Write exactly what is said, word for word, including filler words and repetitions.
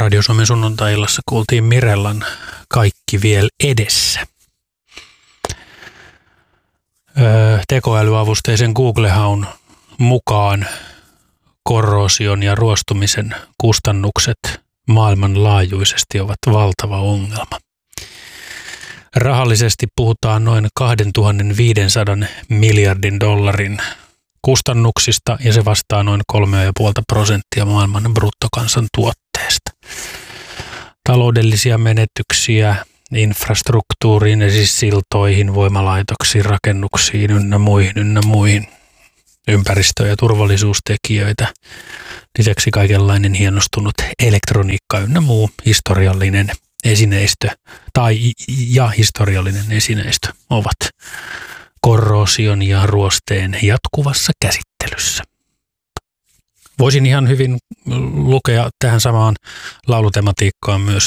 Radio Suomen sunnuntai-illassa kuultiin Mirellan Kaikki viel edessä. Öö, tekoälyavusteisen Google-haun mukaan korroosion ja ruostumisen kustannukset maailmanlaajuisesti ovat valtava ongelma. Rahallisesti puhutaan noin kaksituhattaviisisataa miljardin dollarin kustannuksista ja se vastaa noin kolme pilkku viisi prosenttia maailman bruttokansantuotteesta. Taloudellisia menetyksiä infrastruktuuriin, siis siltoihin, voimalaitoksiin, rakennuksiin ynnä muihin, ynnä muihin ympäristö- ja turvallisuustekijöitä. Lisäksi kaikenlainen hienostunut elektroniikka ynnä muu historiallinen esineistö tai ja historiallinen esineistö ovat korroosion ja ruosteen jatkuvassa käsittelyssä. Voisin ihan hyvin lukea tähän samaan laulutematiikkaan myös